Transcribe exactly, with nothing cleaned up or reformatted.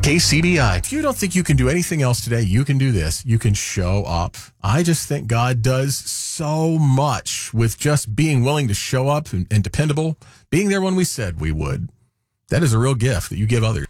K C B I. If you don't think you can do anything else today, you can do this. You can show up. I just think God does so much with just being willing to show up and, and dependable, being there when we said we would. That is a real gift that you give others.